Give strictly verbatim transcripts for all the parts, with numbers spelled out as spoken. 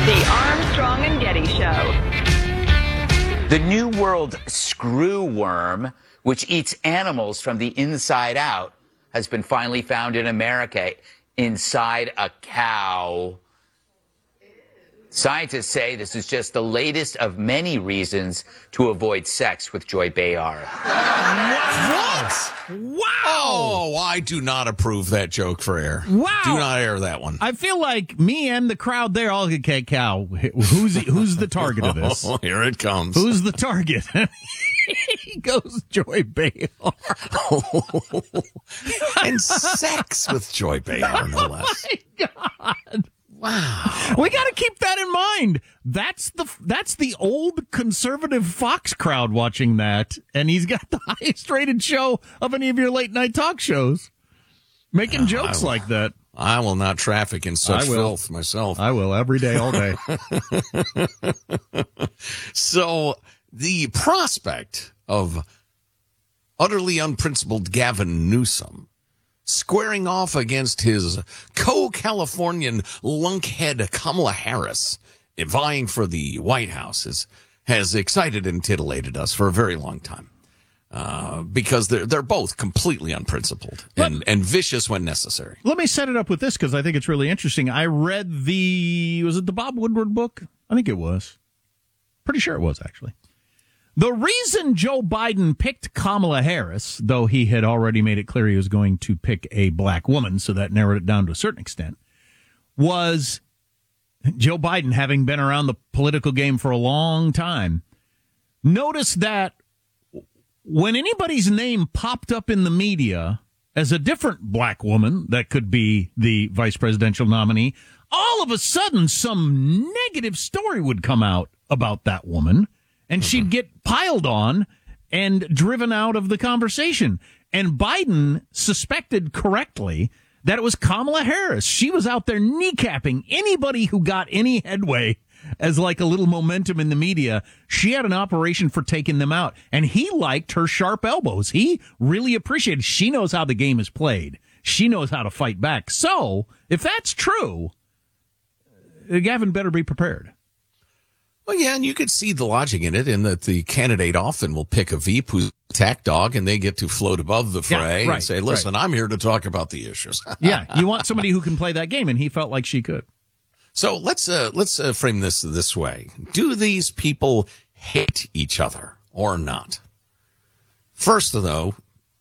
The Armstrong and Getty Show. The New World screw worm, which eats animals from the inside out, has been finally found in America inside a cow. Scientists say this is just the latest of many reasons to avoid sex with Joy Behar. What? Wow! Oh, I do not approve that joke for air. Wow! Do not air that one. I feel like me and the crowd there all okay, cow. Who's who's the target of this? Oh, here it comes. Who's the target? He goes Joy Behar. And sex with Joy Behar, no less. Oh my God. Wow. We got to keep that in mind. That's the that's the old conservative Fox crowd watching that, and he's got the highest rated show of any of your late night talk shows, making Uh, jokes will, like that. I will not traffic in such I will. filth myself. I will every day, all day. So the prospect of utterly unprincipled Gavin Newsom squaring off against his co-Californian lunkhead Kamala Harris, vying for the White House, is, has excited and titillated us for a very long time. Uh, because they're, they're both completely unprincipled and, Let, and vicious when necessary. Let me set it up with this because I think it's really interesting. I read the, was it the Bob Woodward book? I think it was. Pretty sure it was, actually. The reason Joe Biden picked Kamala Harris, though he had already made it clear he was going to pick a black woman, so that narrowed it down to a certain extent, was Joe Biden, having been around the political game for a long time, noticed that when anybody's name popped up in the media as a different black woman that could be the vice presidential nominee, all of a sudden some negative story would come out about that woman. And mm-hmm. she'd get piled on and driven out of the conversation. And Biden suspected correctly that it was Kamala Harris. She was out there kneecapping anybody who got any headway as like a little momentum in the media. She had an operation for taking them out. And he liked her sharp elbows. He really appreciated. She knows how the game is played. She knows how to fight back. So if that's true, Gavin better be prepared. Well, yeah, and you could see the logic in it in that the candidate often will pick a Veep who's a attack dog, and they get to float above the fray yeah, right, and say, listen, right. I'm here to talk about the issues. Yeah, you want somebody who can play that game, and he felt like she could. So let's uh, let's uh, frame this this way. Do these people hate each other or not? First, though,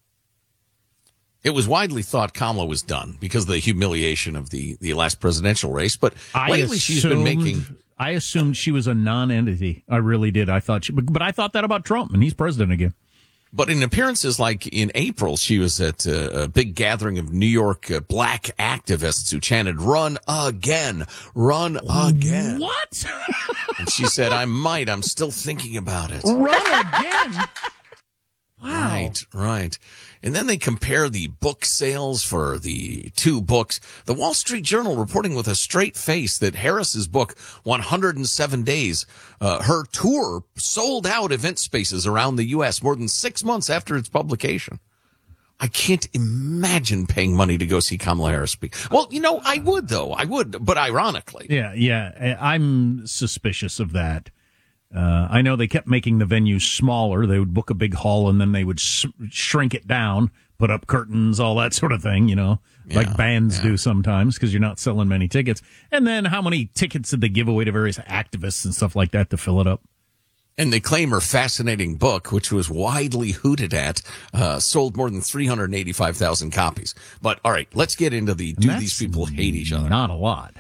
it was widely thought Kamala was done because of the humiliation of the, the last presidential race, but I lately she's been making... I assumed she was a non-entity. I really did. I thought, she, but I thought that about Trump, and he's president again. But in appearances like in April, she was at a, a big gathering of New York uh, black activists who chanted, "Run again, run again." What? And she said, "I might. I'm still thinking about it." Run again? Wow. Right, right. And then they compare the book sales for the two books. The Wall Street Journal reporting with a straight face that Harris's book, one hundred seven days, uh, her tour sold out event spaces around the U S more than six months after its publication. I can't imagine paying money to go see Kamala Harris speak. Well, you know, I would, though. I would, but ironically. Yeah, yeah. I'm suspicious of that. Uh, I know they kept making the venue smaller. They would book a big hall and then they would sh- shrink it down, put up curtains, all that sort of thing, you know, yeah, like bands yeah. do sometimes because you're not selling many tickets. And then how many tickets did they give away to various activists and stuff like that to fill it up? And they claim her fascinating book, which was widely hooted at, uh, sold more than three hundred eighty-five thousand copies. But all right, let's get into the, do these people hate each other? Not a lot.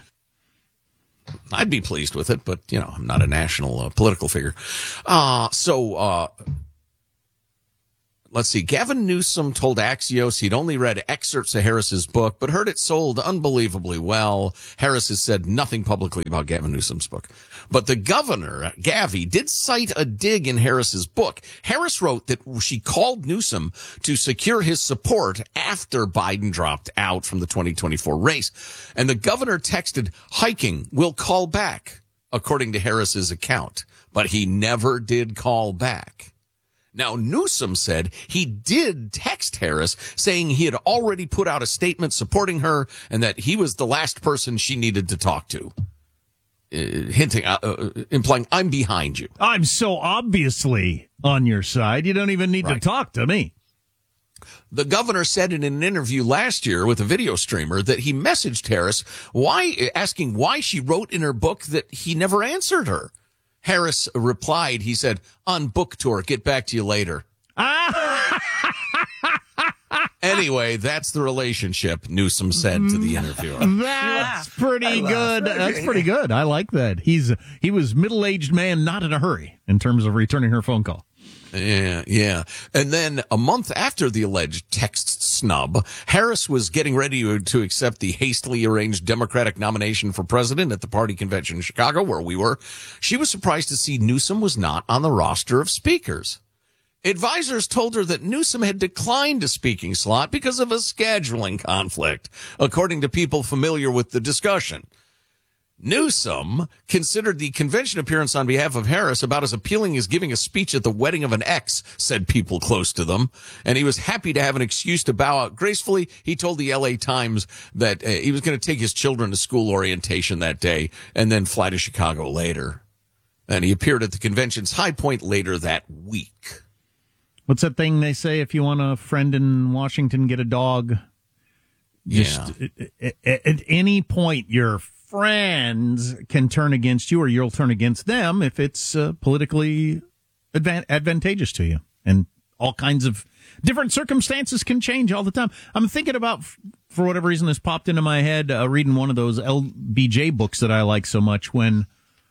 I'd be pleased with it, but, you know, I'm not a national uh, political figure. Uh, so, uh, let's see. Gavin Newsom told Axios he'd only read excerpts of Harris's book, but heard it sold unbelievably well. Harris has said nothing publicly about Gavin Newsom's book. But the governor, Gavi, did cite a dig in Harris's book. Harris wrote that she called Newsom to secure his support after Biden dropped out from the twenty twenty-four race. And the governor texted, "Hiking, we'll call back," according to Harris's account. But he never did call back. Now, Newsom said he did text Harris saying he had already put out a statement supporting her and that he was the last person she needed to talk to. uh, hinting, uh, uh, implying I'm behind you. I'm so obviously on your side. You don't even need Right. to talk to me. The governor said in an interview last year with a video streamer that he messaged Harris why, asking why she wrote in her book that he never answered her. Harris replied, he said, on book tour, get back to you later. Anyway, that's the relationship, Newsom said to the interviewer. That's pretty good. That's pretty good. I like that. He's he was middle-aged man, not in a hurry in terms of returning her phone call. Yeah, yeah. And then a month after the alleged text snub, Harris was getting ready to, to accept the hastily arranged Democratic nomination for president at the party convention in Chicago, where we were. She was surprised to see Newsom was not on the roster of speakers. Advisors told her that Newsom had declined a speaking slot because of a scheduling conflict, according to people familiar with the discussion. Newsom considered the convention appearance on behalf of Harris about as appealing as giving a speech at the wedding of an ex, said people close to them. And he was happy to have an excuse to bow out gracefully. He told the L A Times that uh, he was going to take his children to school orientation that day and then fly to Chicago later. And he appeared at the convention's high point later that week. What's that thing they say? If you want a friend in Washington, get a dog. Just Yeah. at, at any point, your friends can turn against you, or you'll turn against them if it's uh, politically advan- advantageous to you. And all kinds of different circumstances can change all the time. I'm thinking about, for whatever reason, this popped into my head, uh, reading one of those L B J books that I like so much when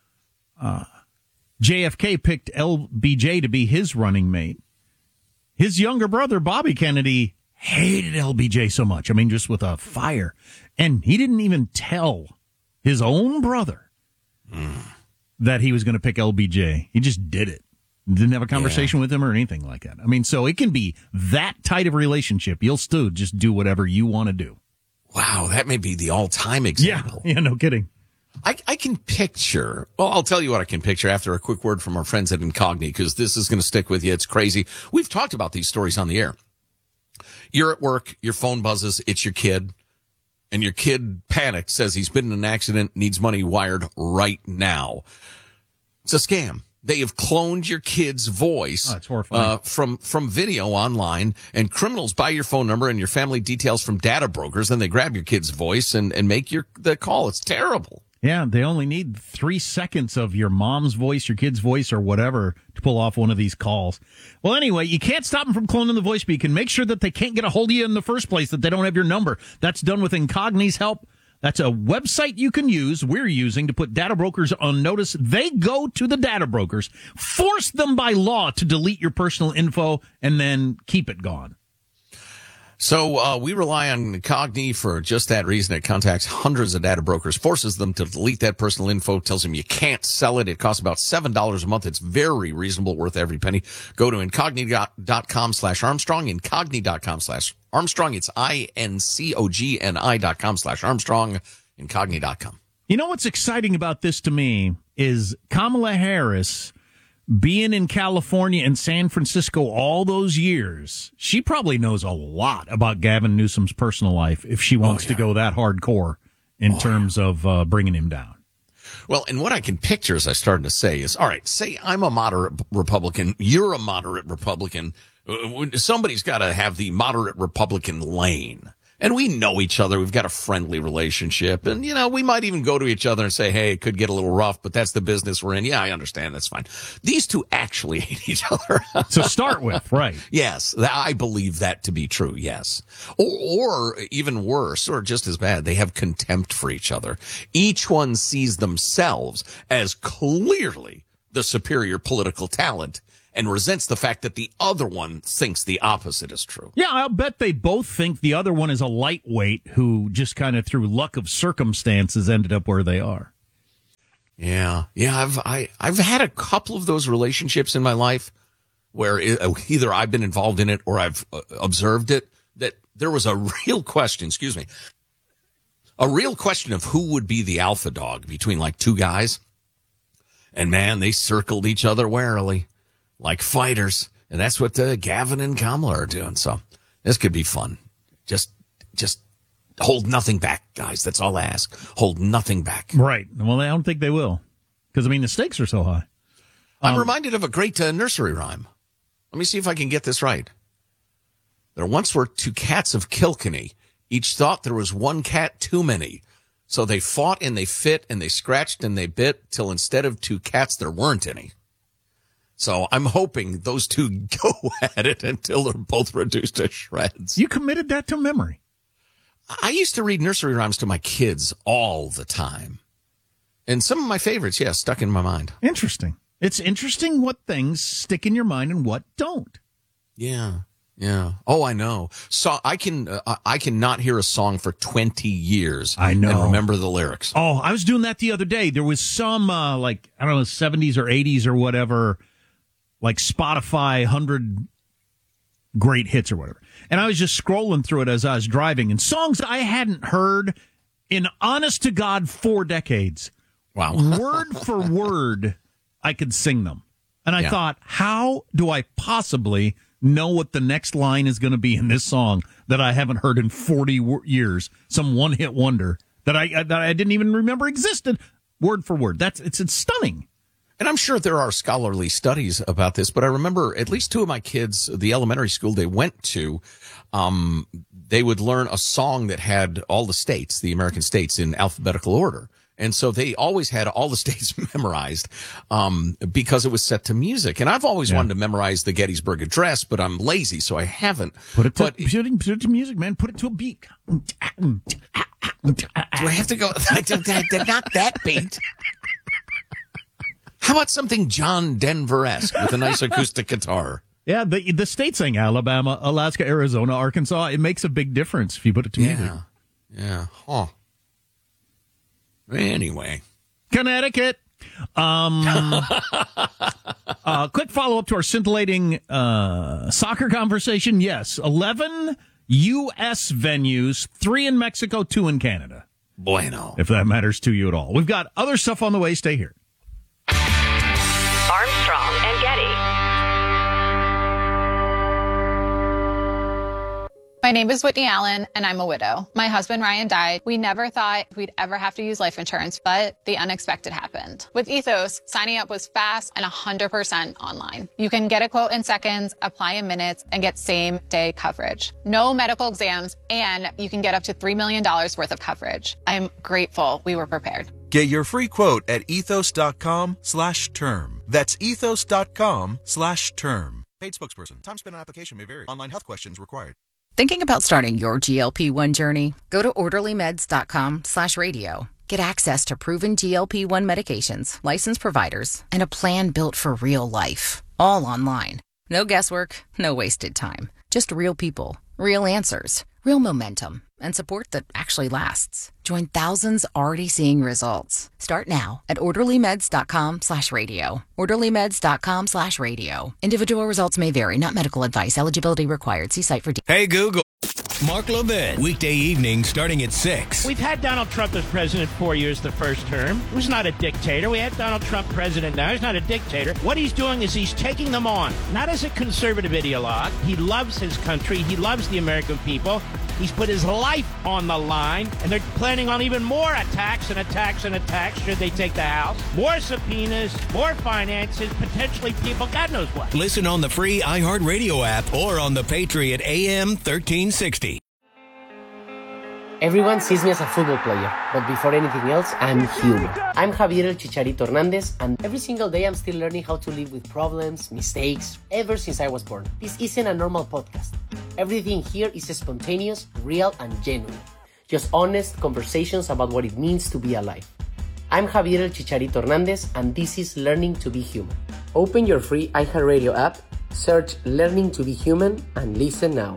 uh, J F K picked L B J to be his running mate. His younger brother, Bobby Kennedy, hated L B J so much. I mean, just with a fire. And he didn't even tell his own brother mm. that he was going to pick L B J. He just did it. Didn't have a conversation yeah. with him or anything like that. I mean, so it can be that tight of relationship. You'll still just do whatever you want to do. Wow, that may be the all-time example. Yeah, yeah, no kidding. I, I can picture, well, I'll tell you what I can picture after a quick word from our friends at Incogni, because this is going to stick with you. It's crazy. We've talked about these stories on the air. You're at work, your phone buzzes, it's your kid, and your kid panicked, says he's been in an accident, needs money wired right now. It's a scam. They have cloned your kid's voice oh, that's horrifying. Uh, from from video online, and criminals buy your phone number and your family details from data brokers, then they grab your kid's voice and, and make your the call. It's terrible. Yeah, they only need three seconds of your mom's voice, your kid's voice, or whatever to pull off one of these calls. Well, anyway, you can't stop them from cloning the voice, but you can make sure that they can't get a hold of you in the first place, that they don't have your number. That's done with Incogni's help. That's a website you can use, we're using, to put data brokers on notice. They go to the data brokers, force them by law to delete your personal info, and then keep it gone. So uh, we rely on Cogni for just that reason. It contacts hundreds of data brokers, forces them to delete that personal info, tells them you can't sell it. It costs about seven dollars a month. It's very reasonable, worth every penny. Go to incogni.com slash Armstrong, incogni.com slash Armstrong. It's I N C O G N I dot com slash Armstrong, incogni dot com. You know what's exciting about this to me is Kamala Harris being in California and San Francisco all those years. She probably knows a lot about Gavin Newsom's personal life if she wants oh, yeah. to go that hardcore in oh, terms yeah. of uh, bringing him down. Well, and what I can picture, as I started to say, is, all right, say I'm a moderate Republican, you're a moderate Republican. Somebody's got to have the moderate Republican lane. And we know each other. We've got a friendly relationship. And, you know, we might even go to each other and say, hey, it could get a little rough, but that's the business we're in. Yeah, I understand. That's fine. These two actually hate each other. To start with, right. Yes, I believe that to be true, yes. Or, or even worse, or just as bad, they have contempt for each other. Each one sees themselves as clearly the superior political talent, and resents the fact that the other one thinks the opposite is true. Yeah, I'll bet they both think the other one is a lightweight who just kind of through luck of circumstances ended up where they are. Yeah, yeah, I've I, I've had a couple of those relationships in my life where it, either I've been involved in it or I've uh, observed it, that there was a real question, excuse me, a real question of who would be the alpha dog between like two guys. And man, they circled each other warily, like fighters. And that's what uh, Gavin and Kamala are doing. So this could be fun. Just, just Hold nothing back, guys. That's all I ask. Hold nothing back. Right. Well, I don't think they will. Because, I mean, the stakes are so high. I'm Um, reminded of a great uh, nursery rhyme. Let me see if I can get this right. There once were two cats of Kilkenny. Each thought there was one cat too many. So they fought and they fit and they scratched and they bit till instead of two cats, there weren't any. So I'm hoping those two go at it until they're both reduced to shreds. You committed that to memory. I used to read nursery rhymes to my kids all the time. And some of my favorites, yeah, stuck in my mind. Interesting. It's interesting what things stick in your mind and what don't. Yeah, yeah. Oh, I know. So I can, uh, I cannot hear a song for twenty years. I know. And remember the lyrics. Oh, I was doing that the other day. There was some, uh, like, I don't know, seventies or eighties or whatever, like Spotify one hundred great hits or whatever. And I was just scrolling through it as I was driving, and songs I hadn't heard in, honest to God, four decades. Wow. Word for word, I could sing them. And I Yeah. thought, how do I possibly know what the next line is going to be in this song that I haven't heard in forty wo- years? Some one-hit wonder that I that I didn't even remember existed, word for word. That's it's, it's stunning. And I'm sure there are scholarly studies about this, but I remember at least two of my kids, the elementary school they went to, um, they would learn a song that had all the states, the American states, in alphabetical order. And so they always had all the states memorized um, because it was set to music. And I've always Yeah. wanted to memorize the Gettysburg Address, but I'm lazy, so I haven't. Put it to, but, put it, put it to music, man. Put it to a beat. do I have to go? Not that beat. How about something John Denver-esque with a nice acoustic guitar? Yeah, the the states saying Alabama, Alaska, Arizona, Arkansas. It makes a big difference if you put it to music. Yeah. Yeah. Huh. Anyway. Connecticut. Um, uh, quick follow up to our scintillating uh, soccer conversation. Yes, eleven U S venues, three in Mexico, two in Canada. Bueno. If that matters to you at all. We've got other stuff on the way. Stay here. Armstrong and Getty. My name is Whitney Allen, and I'm a widow. My husband, Ryan, died. We never thought we'd ever have to use life insurance, but the unexpected happened. With Ethos, signing up was fast and one hundred percent online. You can get a quote in seconds, apply in minutes, and get same-day coverage. No medical exams, and you can get up to three million dollars worth of coverage. I'm grateful we were prepared. Get your free quote at ethos.com slash term. That's ethos.com slash term. Paid spokesperson. Time spent on application may vary. Online health questions required. Thinking about starting your G L P one journey? Go to orderlymeds.com slash radio. Get access to proven G L P one medications, licensed providers, and a plan built for real life. All online. No guesswork, no wasted time. Just real people, real answers, real momentum, and support that actually lasts. Join thousands already seeing results. Start now at orderlymeds.com slash radio. orderlymeds.com slash radio. Individual results may vary, not medical advice. Eligibility required. See site for details. Hey, Google. Mark Levin. Weekday evening starting at six. We've had Donald Trump as president four years the first term. He was not a dictator. We had Donald Trump president now. He's not a dictator. What he's doing is he's taking them on, not as a conservative ideologue. He loves his country. He loves the American people. He's put his life on the line, and they're planning on even more attacks and attacks and attacks should they take the House. More subpoenas, more finances, potentially people, God knows what. Listen on the free iHeartRadio app or on the Patriot A M thirteen sixty. Everyone sees me as a football player, but before anything else, I'm human. I'm Javier El Chicharito Hernandez, and every single day I'm still learning how to live with problems, mistakes, ever since I was born. This isn't a normal podcast. Everything here is spontaneous, real, and genuine. Just honest conversations about what it means to be alive. I'm Javier El Chicharito Hernandez, and this is Learning to be Human. Open your free iHeartRadio app, search Learning to be Human, and listen now.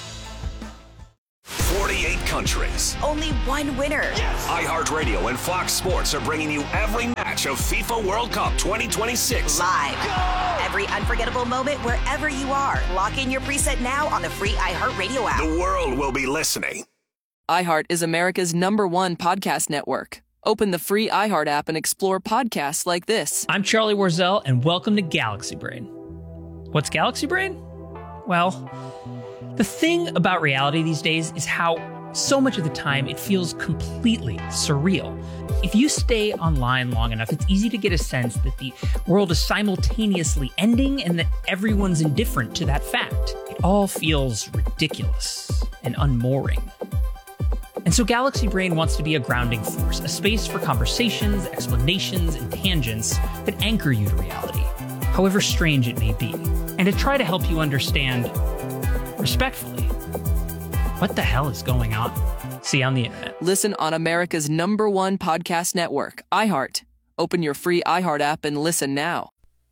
forty-eight countries. Only one winner. Yes. iHeartRadio and Fox Sports are bringing you every match of FIFA World Cup twenty twenty-six. Live. Go! Every unforgettable moment wherever you are. Lock in your preset now on the free iHeartRadio app. The world will be listening. iHeart is America's number one podcast network. Open the free iHeart app and explore podcasts like this. I'm Charlie Warzel, and welcome to Galaxy Brain. What's Galaxy Brain? Well, the thing about reality these days is how So much of the time, it feels completely surreal. If you stay online long enough, it's easy to get a sense that the world is simultaneously ending and that everyone's indifferent to that fact. It all feels ridiculous and unmooring. And so Galaxy Brain wants to be a grounding force, a space for conversations, explanations, and tangents that anchor you to reality, however strange it may be, and to try to help you understand, respectfully, what the hell is going on? See you on the internet. Listen on America's number one podcast network, iHeart. Open your free iHeart app and listen now.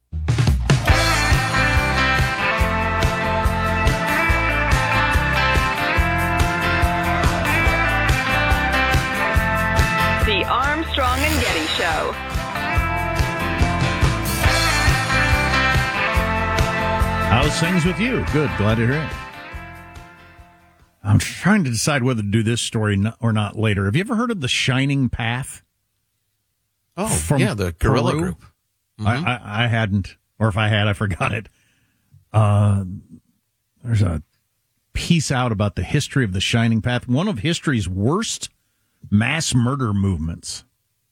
The Armstrong and Getty Show. How's things with you? Good. Glad to hear it. I'm trying to decide whether to do this story or not later. Have you ever heard of the Shining Path? Oh, From yeah, the guerrilla Peru? group. Mm-hmm. I, I, I hadn't, or if I had, I forgot it. Uh, there's a piece out about the history of the Shining Path, one of history's worst mass murder movements.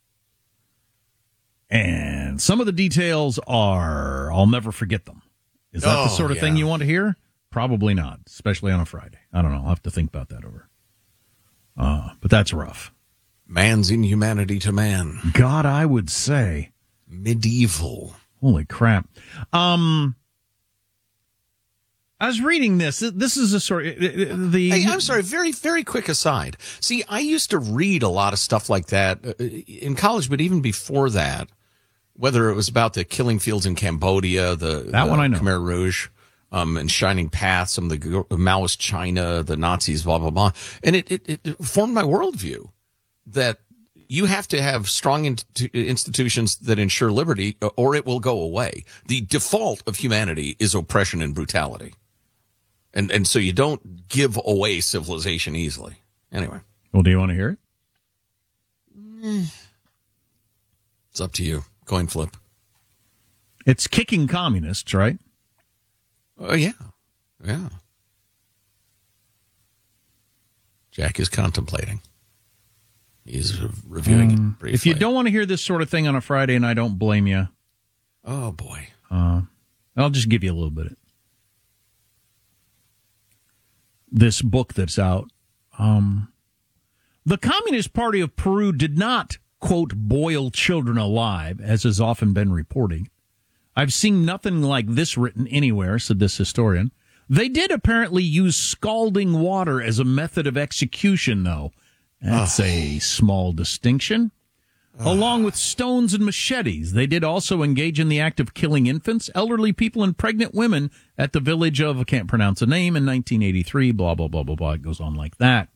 And some of the details are, I'll never forget them. Is that oh, the sort of yeah. thing you want to hear? Probably not, especially on a Friday. I don't know. I'll have to think about that over. Uh, but that's rough. Man's inhumanity to man. God, I would say. Medieval. Holy crap. Um, I was reading this. This is a sort of the. Hey, I'm sorry. Very, very quick aside. See, I used to read a lot of stuff like that in college, but even before that, whether it was about the killing fields in Cambodia, the, that the one I know. Khmer Rouge, um, and Shining Path, some of the Maoist China, the Nazis, blah, blah, blah. And it, it, it formed my worldview that you have to have strong in- institutions that ensure liberty or it will go away. The default of humanity is oppression and brutality. And and so you don't give away civilization easily. Anyway. Well, do you want to hear it? It's up to you. Coin flip. It's kicking communists, right? Oh, yeah. Yeah. Jack is contemplating. He's reviewing um, it briefly. If you don't want to hear this sort of thing on a Friday, and I don't blame you. Oh, boy. Uh, I'll just give you a little bit of this book that's out. Um, the Communist Party of Peru did not, quote, boil children alive, as has often been reported. I've seen nothing like this written anywhere, said this historian. They did apparently use scalding water as a method of execution, though. That's a small distinction. Along with stones and machetes, they did also engage in the act of killing infants, elderly people, and pregnant women at the village of, I can't pronounce a name, in nineteen eighty-three, blah, blah, blah, blah, blah. It goes on like that.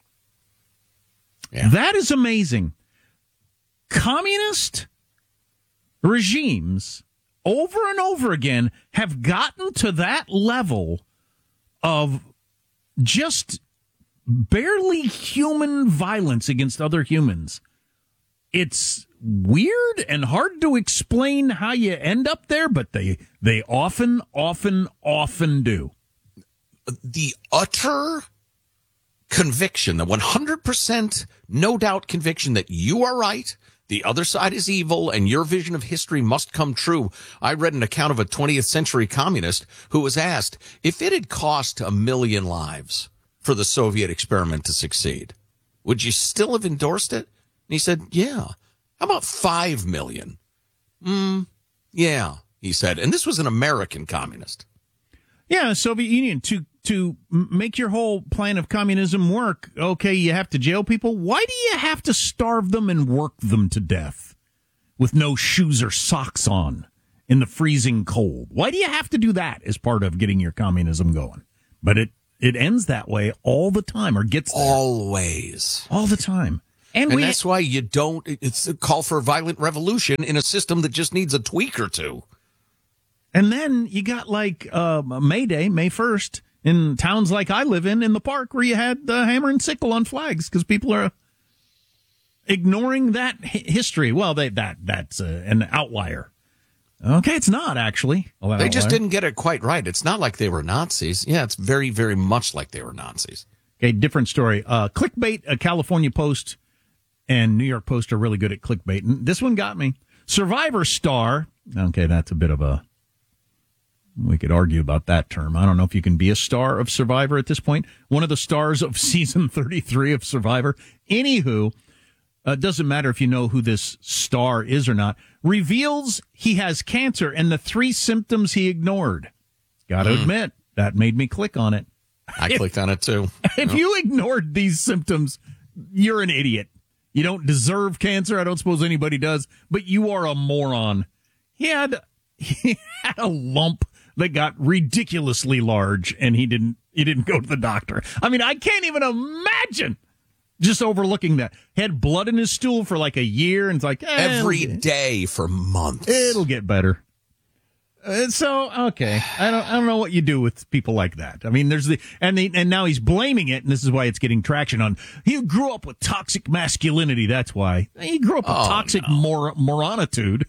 Yeah. That is amazing. Communist regimes over and over again have gotten to that level of just barely human violence against other humans. It's weird and hard to explain how you end up there, but they they often, often, often do. The utter conviction, the one hundred percent no doubt conviction that you are right, the other side is evil, and your vision of history must come true. I read an account of a twentieth century communist who was asked if it had cost a million lives for the Soviet experiment to succeed, would you still have endorsed it? And he said, yeah. How about five million? Mm, yeah, he said. And this was an American communist. Yeah, Soviet Union, to to make your whole plan of communism work, okay, you have to jail people. Why do you have to starve them and work them to death with no shoes or socks on in the freezing cold? Why do you have to do that as part of getting your communism going? But it, it ends that way all the time, or gets there. Always. All the time. And, And we, that's why you don't, it's a call for a violent revolution in a system that just needs a tweak or two. And then you got like uh, May Day, May first, in towns like I live in, in the park, where you had the hammer and sickle on flags because people are ignoring that hi- history. Well, they, that that's uh, an outlier. Okay, it's not actually. Well, They just outlier. didn't get it quite right. It's not like they were Nazis. Yeah, it's very, very much like they were Nazis. Okay, different story. Uh, clickbait, uh, California Post and New York Post are really good at clickbait. And this one got me. Survivor star. Okay, that's a bit of a... We could argue about that term. I don't know if you can be a star of Survivor at this point. One of the stars of season thirty-three of Survivor. Anywho, uh, doesn't matter if you know who this star is or not. Reveals he has cancer and the three symptoms he ignored. Got to mm. admit, that made me click on it. I if, clicked on it too. If no. you ignored these symptoms, you're an idiot. You don't deserve cancer. I don't suppose anybody does, but you are a moron. He had, he had a lump that got ridiculously large, and he didn't he didn't go to the doctor. I mean, I can't even imagine just overlooking that. He had blood in his stool for like a year, and it's like, eh, every day for months. It'll get better. Uh, so, okay. I don't I don't know what you do with people like that. I mean, there's the and the, and now he's blaming it, and this is why it's getting traction on. He grew up with toxic masculinity. That's why. He grew up with oh, toxic no. mor- moronitude.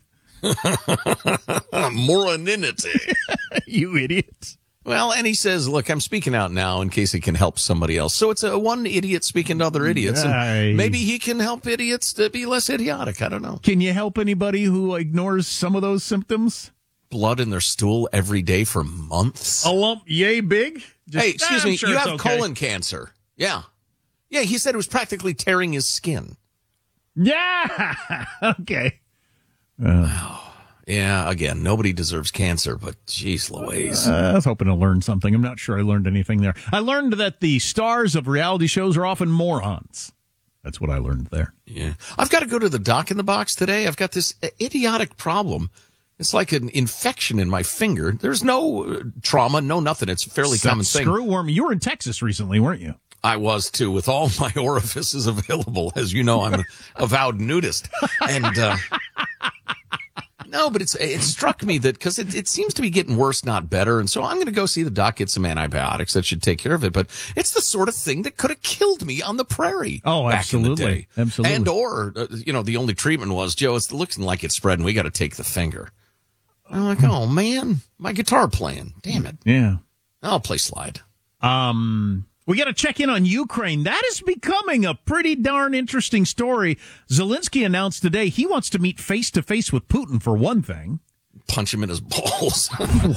Moronity. You idiot. Well, and he says, look, I'm speaking out now in case it can help somebody else. So it's a one idiot speaking to other idiots. And maybe he can help idiots to be less idiotic. I don't know. Can you help anybody who ignores some of those symptoms? Blood in their stool every day for months. A lump yay big? Just, hey, excuse me. Sure you have okay. colon cancer. Yeah. Yeah, he said it was practically tearing his skin. Yeah. Okay. Uh, yeah, again, nobody deserves cancer, but geez Louise. Uh, I was hoping to learn something. I'm not sure I learned anything there. I learned that the stars of reality shows are often morons. That's what I learned there. Yeah. I've got to go to the doc in the box today. I've got this idiotic problem. It's like an infection in my finger. There's no trauma, no nothing. It's a fairly that common thing. Screwworm. You were in Texas recently, weren't you? I was, too, with all my orifices available. As you know, I'm a avowed nudist. And, uh, no, but it's it struck me that because it, it seems to be getting worse, not better. And so I'm going to go see the doc, get some antibiotics that should take care of it. But it's the sort of thing that could have killed me on the prairie. Oh, back absolutely. In the day. Absolutely. And or, uh, you know, the only treatment was, Joe, it's looking like it's spreading. We got to take the finger. I'm like, oh, man, my guitar playing. Damn it. Yeah. I'll play slide. Um... We got to check in on Ukraine. That is becoming a pretty darn interesting story. Zelensky announced today he wants to meet face-to-face with Putin, for one thing. Punch him in his balls.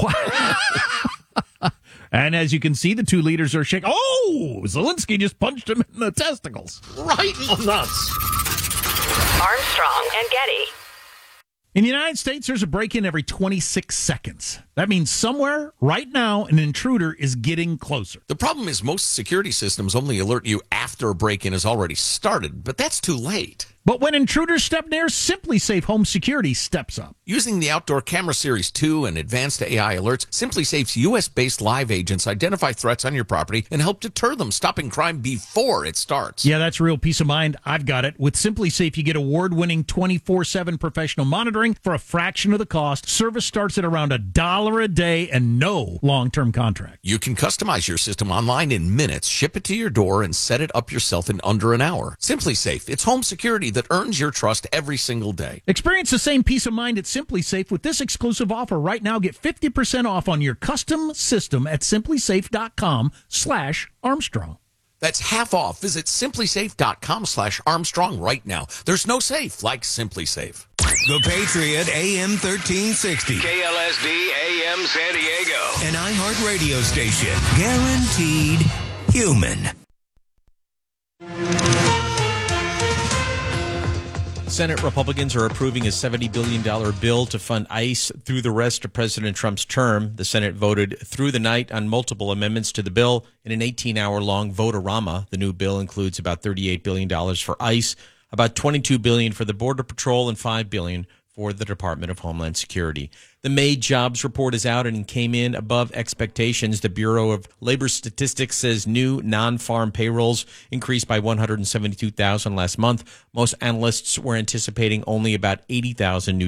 And as you can see, the two leaders are shaking. Oh, Zelensky just punched him in the testicles. Right in the nuts. Armstrong and Getty. In the United States, there's a break-in every twenty-six seconds. That means somewhere, right now, an intruder is getting closer. The problem is most security systems only alert you after a break-in has already started, but that's too late. But when intruders step near, SimpliSafe Home Security steps up. Using the Outdoor Camera Series two and advanced A I alerts, SimpliSafe's U S-based live agents identify threats on your property and help deter them, stopping crime before it starts. Yeah, that's real peace of mind. I've got it. With SimpliSafe, you get award-winning twenty-four seven professional monitoring for a fraction of the cost. Service starts at around a dollar a day and no long-term contract. You can customize your system online in minutes, ship it to your door, and set it up yourself in under an hour. SimpliSafe, it's home security that earns your trust every single day. Experience the same peace of mind at SimpliSafe with this exclusive offer right now. Get fifty percent off on your custom system at simplysafe.com slash Armstrong. That's half off. Visit simplysafe.com slash Armstrong right now. There's no safe like SimpliSafe. The Patriot A M thirteen sixty. K L S D A M San Diego. An iHeart radio station. Guaranteed human. Senate Republicans are approving a seventy billion dollars bill to fund ICE through the rest of President Trump's term. The Senate voted through the night on multiple amendments to the bill in an eighteen-hour-long vote-a-rama. The new bill includes about thirty-eight billion dollars for ICE, about twenty-two billion dollars for the Border Patrol, and five billion dollars for the Department of Homeland Security. The May jobs report is out and came in above expectations. The Bureau of Labor Statistics says new non-farm payrolls increased by one hundred seventy-two thousand last month. Most analysts were anticipating only about eighty thousand new